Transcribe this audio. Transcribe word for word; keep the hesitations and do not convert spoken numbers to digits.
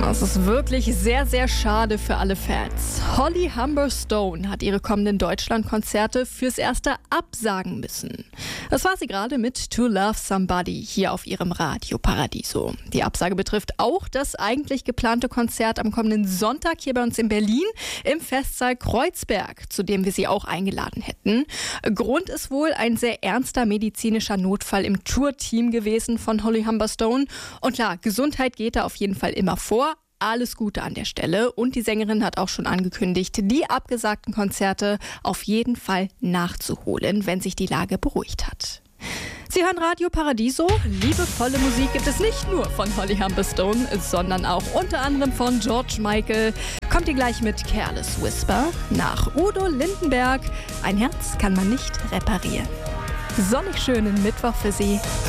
Es ist wirklich sehr, sehr schade für alle Fans. Holly Humberstone hat ihre kommenden Deutschlandkonzerte fürs Erste absagen müssen. Das war sie gerade mit To Love Somebody hier auf ihrem Radio Paradiso. Die Absage betrifft auch das eigentlich geplante Konzert am kommenden Sonntag hier bei uns in Berlin im Festsaal Kreuzberg, zu dem wir sie auch eingeladen hätten. Grund ist wohl ein sehr ernster medizinischer Notfall im Tourteam gewesen von Holly Humberstone. Und klar, Gesundheit geht da auf jeden Fall immer vor. Alles Gute an der Stelle. Und die Sängerin hat auch schon angekündigt, die abgesagten Konzerte auf jeden Fall nachzuholen, wenn sich die Lage beruhigt hat. Sie hören Radio Paradiso. Liebevolle Musik gibt es nicht nur von Holly Humberstone, sondern auch unter anderem von George Michael. Kommt ihr gleich mit Careless Whisper nach Udo Lindenberg. Ein Herz kann man nicht reparieren. Sonnig schönen Mittwoch für Sie.